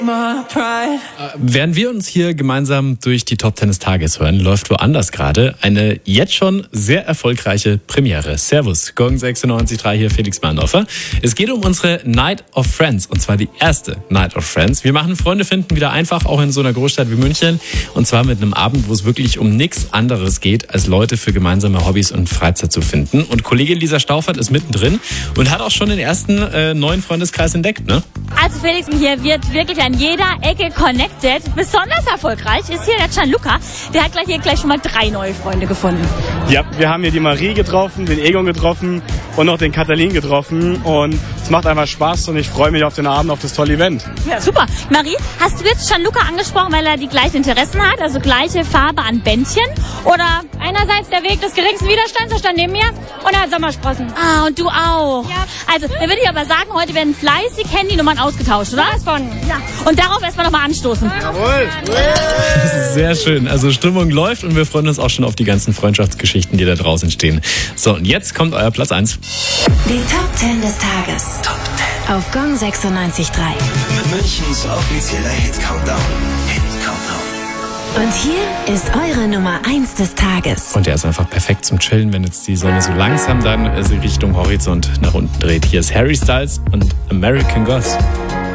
Während wir uns hier gemeinsam durch die Top 10 des Tages hören, läuft woanders gerade eine jetzt schon sehr erfolgreiche Premiere. Servus, Gong 96.3 hier, Felix Meinhofer. Es geht um unsere Night of Friends, und zwar die erste Night of Friends. Wir machen Freunde finden wieder einfach, auch in so einer Großstadt wie München. Und zwar mit einem Abend, wo es wirklich um nichts anderes geht, als Leute für gemeinsame Hobbys und Freizeit zu finden. Und Kollegin Lisa Stauffert ist mittendrin und hat auch schon den ersten neuen Freundeskreis entdeckt, ne? Also Felix, hier wird wirklich an jeder Ecke connected. Besonders erfolgreich ist hier der Gianluca. Der hat gleich schon mal 3 neue Freunde gefunden. Ja, wir haben hier die Marie getroffen, den Egon getroffen und noch den Katalin getroffen. Und es macht einfach Spaß und ich freue mich auf den Abend, auf das tolle Event. Ja, super. Marie, hast du jetzt Gianluca angesprochen, weil er die gleichen Interessen hat? Also gleiche Farbe an Bändchen? Oder einerseits der Weg des geringsten Widerstands, da stand neben mir, und er hat Sommersprossen. Ah, und du auch. Ja. Also, dann würde ich aber sagen, heute werden fleißig Handynummern ausgetauscht, oder? Ja. Und darauf erstmal nochmal anstoßen. Jawohl! Sehr schön. Also Stimmung läuft und wir freuen uns auch schon auf die ganzen Freundschaftsgeschichten, die da draußen stehen. So, und jetzt kommt euer Platz 1. Die Top 10 des Tages. Top 10. Auf Gong 96.3. Münchens offizieller Hit-Countdown. Und hier ist eure Nummer 1 des Tages. Und der ist einfach perfekt zum Chillen, wenn jetzt die Sonne so langsam dann Richtung Horizont nach unten dreht. Hier ist Harry Styles und American Gods.